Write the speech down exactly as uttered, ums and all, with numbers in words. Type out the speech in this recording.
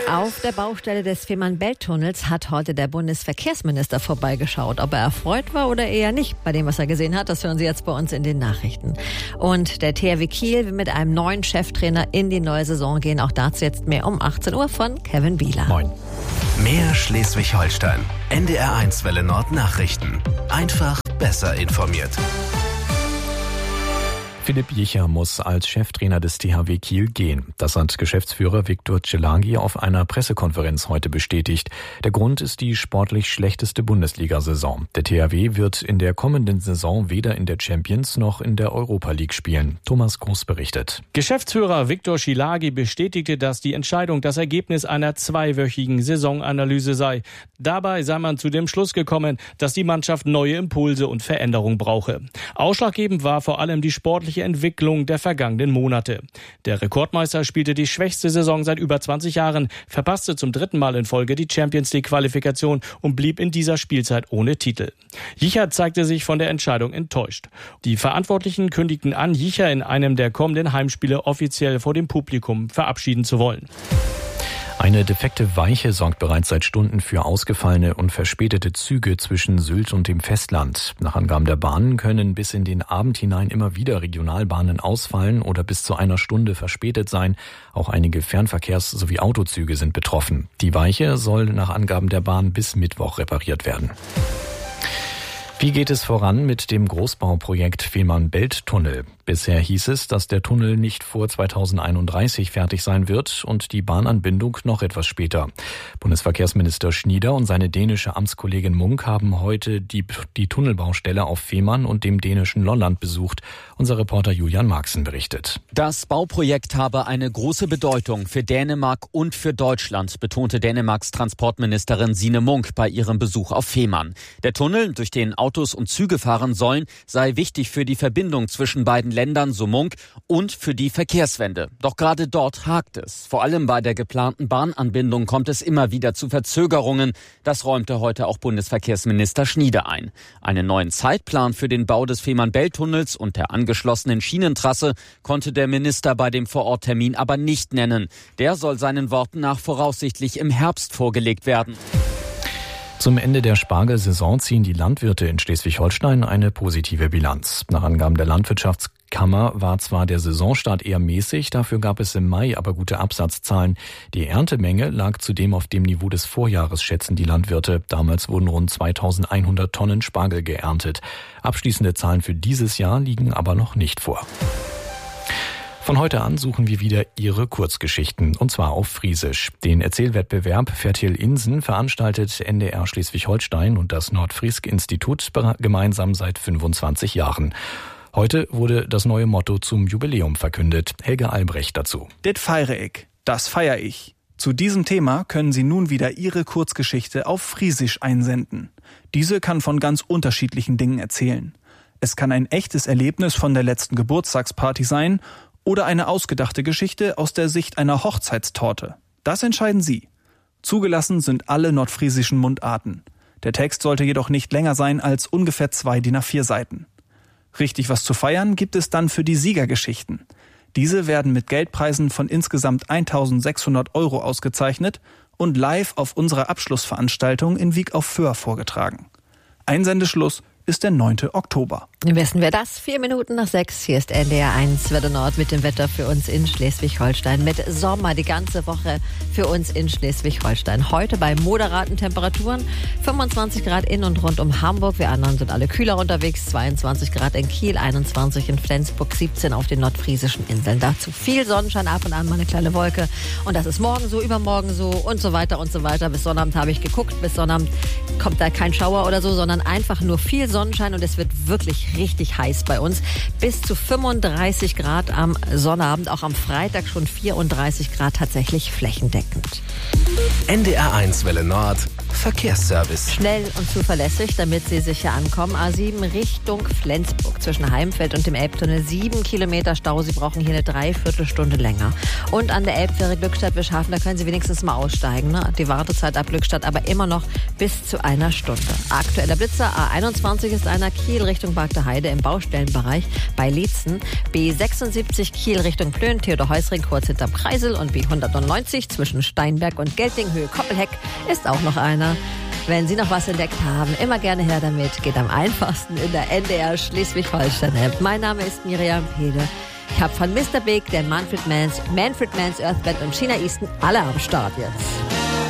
Auf der Baustelle des Fehmarn-Belt-Tunnels hat heute der Bundesverkehrsminister vorbeigeschaut. Ob er erfreut war oder eher nicht bei dem, was er gesehen hat, das hören Sie jetzt bei uns in den Nachrichten. Und der T H W Kiel will mit einem neuen Cheftrainer in die neue Saison gehen. Auch dazu jetzt mehr um achtzehn Uhr von Kevin Bieler. Moin. Mehr Schleswig-Holstein. N D R eins Welle Nord Nachrichten. Einfach besser informiert. Philipp Jicher muss als Cheftrainer des T H W Kiel gehen. Das hat Geschäftsführer Viktor Czelagi auf einer Pressekonferenz heute bestätigt. Der Grund ist die sportlich schlechteste Bundesliga-Saison. Der T H W wird in der kommenden Saison weder in der Champions noch in der Europa League spielen. Thomas Groß berichtet. Geschäftsführer Viktor Czelagi bestätigte, dass die Entscheidung das Ergebnis einer zweiwöchigen Saisonanalyse sei. Dabei sei man zu dem Schluss gekommen, dass die Mannschaft neue Impulse und Veränderung brauche. Ausschlaggebend war vor allem die sportliche Entwicklung der vergangenen Monate. Der Rekordmeister spielte die schwächste Saison seit über zwanzig Jahren, verpasste zum dritten Mal in Folge die Champions League Qualifikation und blieb in dieser Spielzeit ohne Titel. Jicher zeigte sich von der Entscheidung enttäuscht. Die Verantwortlichen kündigten an, Jicher in einem der kommenden Heimspiele offiziell vor dem Publikum verabschieden zu wollen. Eine defekte Weiche sorgt bereits seit Stunden für ausgefallene und verspätete Züge zwischen Sylt und dem Festland. Nach Angaben der Bahnen können bis in den Abend hinein immer wieder Regionalbahnen ausfallen oder bis zu einer Stunde verspätet sein. Auch einige Fernverkehrs- sowie Autozüge sind betroffen. Die Weiche soll nach Angaben der Bahn bis Mittwoch repariert werden. Wie geht es voran mit dem Großbauprojekt Fehmarn-Belt-Tunnel? Bisher hieß es, dass der Tunnel nicht vor zweitausendeinunddreißig fertig sein wird und die Bahnanbindung noch etwas später. Bundesverkehrsminister Schnieder und seine dänische Amtskollegin Munk haben heute die, die Tunnelbaustelle auf Fehmarn und dem dänischen Lolland besucht. Unser Reporter Julian Marxen berichtet. Das Bauprojekt habe eine große Bedeutung für Dänemark und für Deutschland, betonte Dänemarks Transportministerin Signe Munk bei ihrem Besuch auf Fehmarn. Der Tunnel, durch den Autos und Züge fahren sollen, sei wichtig für die Verbindung zwischen beiden Ländern, so Munk, und für die Verkehrswende. Doch gerade dort hakt es. Vor allem bei der geplanten Bahnanbindung kommt es immer wieder zu Verzögerungen. Das räumte heute auch Bundesverkehrsminister Schnieder ein. Einen neuen Zeitplan für den Bau des Fehmarn-Belt-Tunnels und der angeschlossenen Schienentrasse konnte der Minister bei dem Vororttermin aber nicht nennen. Der soll seinen Worten nach voraussichtlich im Herbst vorgelegt werden. Zum Ende der Spargelsaison ziehen die Landwirte in Schleswig-Holstein eine positive Bilanz. Nach Angaben der Landwirtschaftskammer war zwar der Saisonstart eher mäßig, dafür gab es im Mai aber gute Absatzzahlen. Die Erntemenge lag zudem auf dem Niveau des Vorjahres, schätzen die Landwirte. Damals wurden rund zweitausendeinhundert Tonnen Spargel geerntet. Abschließende Zahlen für dieses Jahr liegen aber noch nicht vor. Von heute an suchen wir wieder Ihre Kurzgeschichten, und zwar auf Friesisch. Den Erzählwettbewerb Fertil Insen veranstaltet N D R Schleswig-Holstein und das Nordfriesk-Institut gemeinsam seit fünfundzwanzig Jahren. Heute wurde das neue Motto zum Jubiläum verkündet. Helga Albrecht dazu. Det feiere ich, das feier ich. Zu diesem Thema können Sie nun wieder Ihre Kurzgeschichte auf Friesisch einsenden. Diese kann von ganz unterschiedlichen Dingen erzählen. Es kann ein echtes Erlebnis von der letzten Geburtstagsparty sein oder eine ausgedachte Geschichte aus der Sicht einer Hochzeitstorte. Das entscheiden Sie. Zugelassen sind alle nordfriesischen Mundarten. Der Text sollte jedoch nicht länger sein als ungefähr zwei D I N A vier Seiten. Richtig was zu feiern gibt es dann für die Siegergeschichten. Diese werden mit Geldpreisen von insgesamt eintausendsechshundert Euro ausgezeichnet und live auf unserer Abschlussveranstaltung in Wiek auf Föhr vorgetragen. Einsendeschluss ist der neunte Oktober. Wissen wir das? Vier Minuten nach sechs. Hier ist N D R eins Welle Nord mit dem Wetter für uns in Schleswig-Holstein. Mit Sommer die ganze Woche für uns in Schleswig-Holstein. Heute bei moderaten Temperaturen. fünfundzwanzig Grad in und rund um Hamburg. Wir anderen sind alle kühler unterwegs. zweiundzwanzig Grad in Kiel, einundzwanzig in Flensburg, siebzehn auf den nordfriesischen Inseln. Dazu viel Sonnenschein, ab und an mal eine kleine Wolke. Und das ist morgen so, übermorgen so und so weiter und so weiter. Bis Sonnabend habe ich geguckt. Bis Sonnabend kommt da kein Schauer oder so, sondern einfach nur viel Sonnenschein. Sonnenschein und es wird wirklich richtig heiß bei uns. Bis zu fünfunddreißig Grad am Sonnabend, auch am Freitag schon vierunddreißig Grad tatsächlich flächendeckend. N D R eins Welle Nord, Verkehrsservice. Schnell und zuverlässig, damit Sie sicher ankommen. A sieben Richtung Flensburg zwischen Heimfeld und dem Elbtunnel. Sieben Kilometer Stau. Sie brauchen hier eine Dreiviertelstunde länger. Und an der Elbfähre Glückstadt-Wischhafen, da können Sie wenigstens mal aussteigen. Ne? Die Wartezeit ab Glückstadt aber immer noch bis zu einer Stunde. Aktueller Blitzer. A einundzwanzig ist einer Kiel Richtung Bagde Heide im Baustellenbereich bei Lietzen. B sechsundsiebzig Kiel Richtung Plön, Theodor-Heuss-Ring kurz hinterm Kreisel. Und B hundertneunundneunzig zwischen Steinberg und Geltinghöhe Koppelheck ist auch noch einer. Wenn Sie noch was entdeckt haben, immer gerne her damit. Geht am einfachsten in der N D R Schleswig-Holstein-App. Mein Name ist Miriam Pede. Ich habe von Mister Big, der Manfred Mann's, Manfred Mann's Earth Band und China Easton alle am Start jetzt.